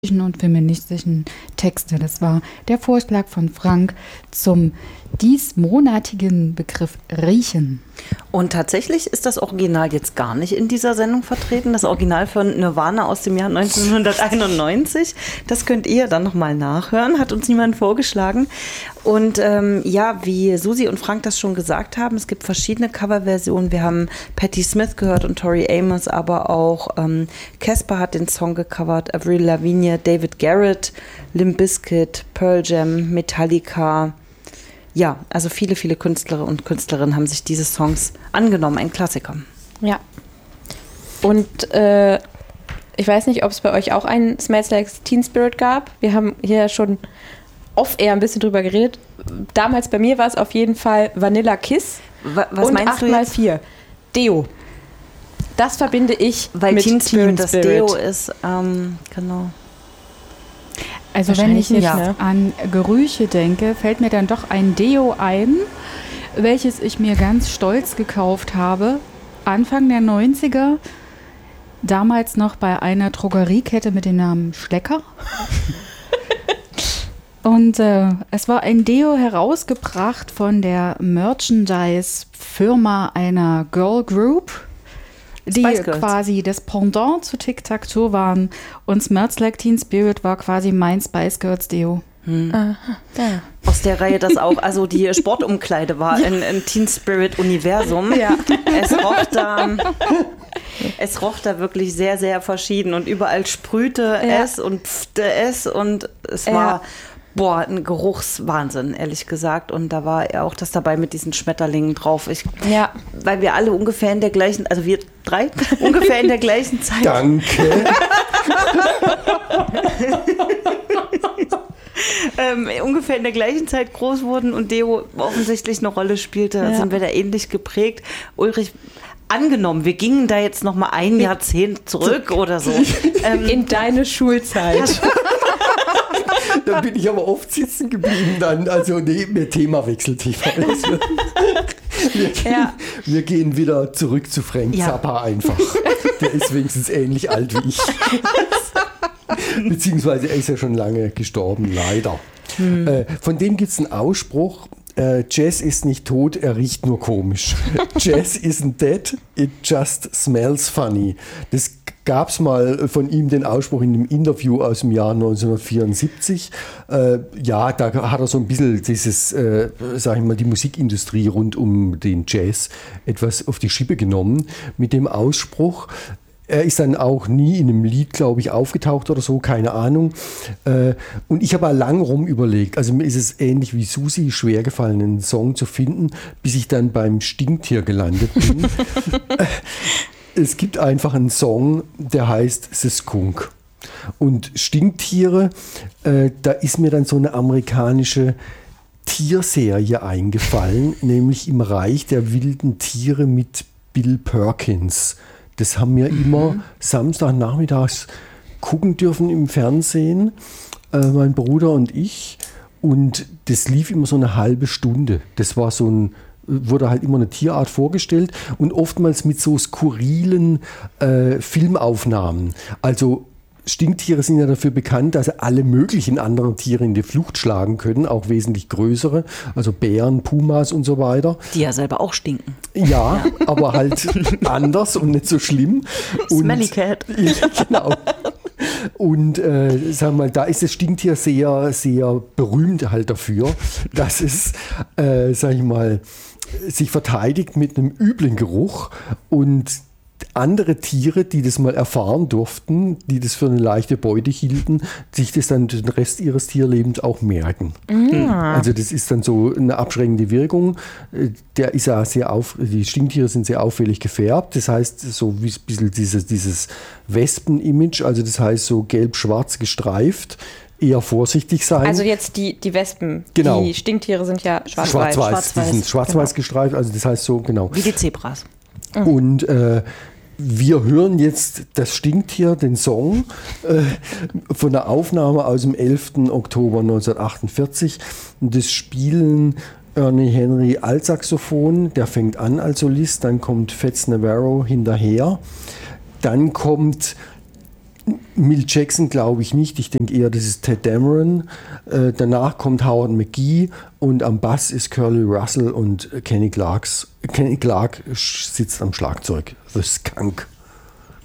und feministischen Texte. Das war der Vorschlag von Frank zum diesmonatigen Begriff Riechen. Und tatsächlich ist das Original jetzt gar nicht in dieser Sendung vertreten. Das Original von Nirvana aus dem Jahr 1991. Das könnt ihr dann nochmal nachhören, hat uns niemand vorgeschlagen. Und ja, wie Susi und Frank das schon gesagt haben, es gibt verschiedene Coverversionen. Wir haben Patti Smith gehört und Tori Amos, aber auch Casper hat den Song gecovert, Avril Lavigne, David Garrett, Limp Bizkit, Pearl Jam, Metallica. Ja, also viele, viele Künstler und Künstlerinnen haben sich diese Songs angenommen, ein Klassiker. Ja. Und ich weiß nicht, ob es bei euch auch einen Smells Like Teen Spirit gab. Wir haben hier schon off-air ein bisschen drüber geredet. Damals bei mir war es auf jeden Fall Vanilla Kiss Was und meinst du 8x4. Deo. Das verbinde ich Weil mit Teen Spirit das Spirit. Deo ist, genau. Also wenn ich Wahrscheinlich jetzt nicht, ne? an Gerüche denke, fällt mir dann doch ein Deo ein, welches ich mir ganz stolz gekauft habe, Anfang der 90er, damals noch bei einer Drogeriekette mit dem Namen Schlecker. Und es war ein Deo herausgebracht von der Merchandise-Firma einer Girl Group, die Spice Girls. quasi das Pendant zu Tic-Tac-Toe waren. Und Smells Like Teen Spirit war quasi mein Spice Girls Deo. Ja. Aus der Reihe das auch, also die Sportumkleide war ein Teen Spirit Universum. Ja. Es roch da wirklich sehr, sehr verschieden und überall sprühte es und pfte es und es war ein Geruchswahnsinn, ehrlich gesagt. Und da war ja auch das dabei mit diesen Schmetterlingen drauf. Weil wir alle ungefähr in der gleichen, also wir drei, ungefähr in der gleichen Zeit. Danke. Ungefähr in der gleichen Zeit groß wurden und Deo offensichtlich eine Rolle spielte, sind wir da ähnlich geprägt. Ulrich, angenommen, wir gingen da jetzt noch mal ein Jahrzehnt zurück oder so. In deine Schulzeit. Da bin ich aber oft sitzen geblieben dann. Also nee, Thema wechselt sich. Wir gehen wieder zurück zu Frank Zappa einfach. Der ist wenigstens ähnlich alt wie ich. Beziehungsweise er ist ja schon lange gestorben, leider. Von dem gibt es einen Ausspruch, Jazz ist nicht tot, er riecht nur komisch. Jazz isn't dead, it just smells funny. Das gab es mal von ihm den Ausspruch in einem Interview aus dem Jahr 1974. Da hat er so ein bisschen dieses, sag ich mal, die Musikindustrie rund um den Jazz etwas auf die Schippe genommen mit dem Ausspruch. Er ist dann auch nie in einem Lied, glaube ich, aufgetaucht oder so, keine Ahnung. Und ich habe lang rum überlegt, also mir ist es ähnlich wie Susi schwer gefallen, einen Song zu finden, bis ich dann beim Stinktier gelandet bin. Es gibt einfach einen Song, der heißt The Skunk. Und Stinktiere, da ist mir dann so eine amerikanische Tierserie eingefallen, nämlich Im Reich der wilden Tiere mit Bill Perkins. Das haben wir immer Samstagnachmittags gucken dürfen im Fernsehen, mein Bruder und ich. Und das lief immer so eine halbe Stunde. Das war wurde halt immer eine Tierart vorgestellt und oftmals mit so skurrilen Filmaufnahmen. Also Stinktiere sind ja dafür bekannt, dass sie alle möglichen anderen Tiere in die Flucht schlagen können, auch wesentlich größere, also Bären, Pumas und so weiter. Die ja selber auch stinken. Ja, aber halt anders und nicht so schlimm. Smelly Cat. Ja, genau. Und sagen wir mal, da ist das Stinktier sehr, sehr berühmt halt dafür, dass es, sag ich mal, sich verteidigt mit einem üblen Geruch und andere Tiere, die das mal erfahren durften, die das für eine leichte Beute hielten, sich das dann den Rest ihres Tierlebens auch merken. Also das ist dann so eine abschreckende Wirkung. Der ist ja die Stinktiere sind sehr auffällig gefärbt. Das heißt, so wie ein bisschen dieses Wespen-Image, also das heißt so gelb-schwarz gestreift. Eher vorsichtig sein. Also jetzt die Wespen, genau. Die Stinktiere sind ja schwarz-weiß. Die sind schwarz-weiß gestreift, also das heißt so, genau. Wie die Zebras. Und wir hören jetzt das Stinktier, den Song, von der Aufnahme aus dem 11. Oktober 1948. Und das spielen Ernie Henry Altsaxophon, der fängt an als Solist, dann kommt Fats Navarro hinterher, dann kommt Milt Jackson glaube ich nicht. Ich denke eher, das ist Ted Dameron. Danach kommt Howard McGhee und am Bass ist Curly Russell und Kenny Clark sitzt am Schlagzeug. The Skunk.